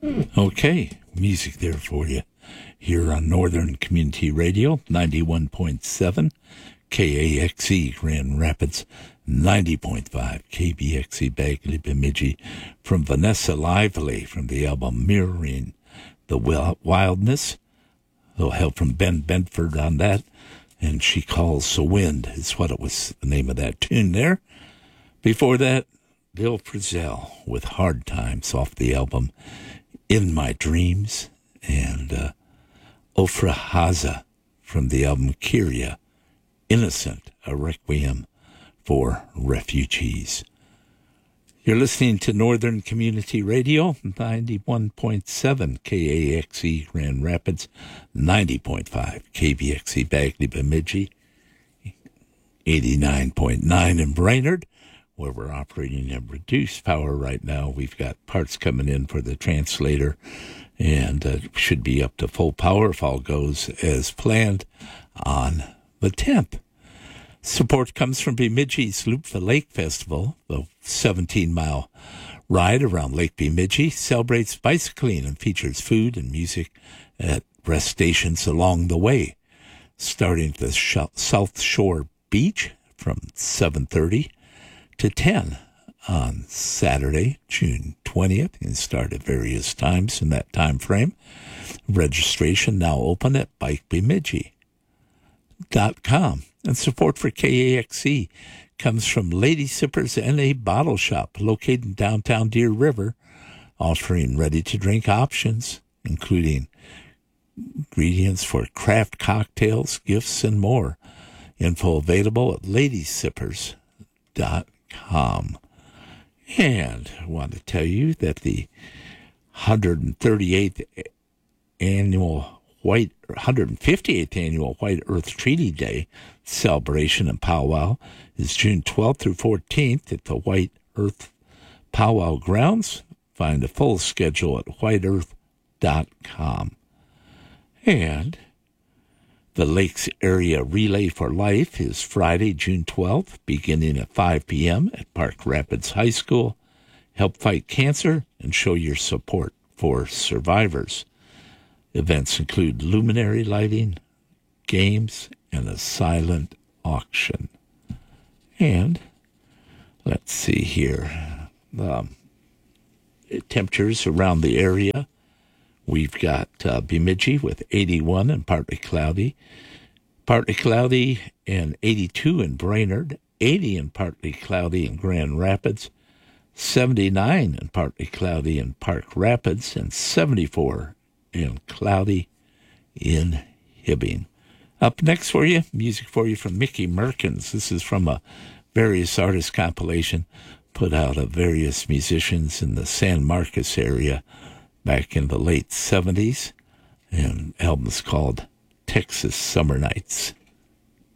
Okay, music there for you here on Northern Community Radio, 91.7 KAXE Grand Rapids, 90.5 KBXE Bagley Bemidji, from Vanessa Lively from the album Mirroring the Wildness. A little help from Ben Bedford on that, and She Calls the Wind is what it was, the name of that tune there. Before that, Bill Frisell with Hard Times off the album In My Dreams, and Ofra Haza from the album Kyria, Innocent, a Requiem for Refugees. You're listening to Northern Community Radio, 91.7 KAXE Grand Rapids, 90.5 KBXE Bagley Bemidji, 89.9 in Brainerd, where we're operating at reduced power right now. We've got parts coming in for the translator, and should be up to full power if all goes as planned on the 10th. Support comes from Bemidji's Loop the Lake Festival. The 17-mile ride around Lake Bemidji celebrates bicycling and features food and music at rest stations along the way. Starting at the South Shore Beach from 7:30 to 10 on Saturday, June 20th. You can start at various times in that time frame. Registration now open at bikebemidji.com. And support for KAXE comes from Lady Sippers NA Bottle Shop, located in downtown Deer River, offering ready-to-drink options, including ingredients for craft cocktails, gifts, and more. Info available at ladysippers.com. And I want to tell you that the 158th annual 158th Annual White Earth Treaty Day celebration and powwow is June 12th through 14th at the White Earth Powwow Grounds. Find the full schedule at whiteearth.com. And the Lakes Area Relay for Life is Friday, June 12th, beginning at 5 p.m. at Park Rapids High School. Help fight cancer and show your support for survivors. Events include luminary lighting, games, and a silent auction. And let's see here. Temperatures around the area. We've got Bemidji with 81 and partly cloudy and 82 in Brainerd, 80 and partly cloudy in Grand Rapids, 79 and partly cloudy in Park Rapids, and 74 and cloudy in Hibbing. Up next for you, music for you from Mickey Merkins. This is from a various artist compilation put out of various musicians in the San Marcos area back in the late 70s. And the album's called Texas Summer Nights.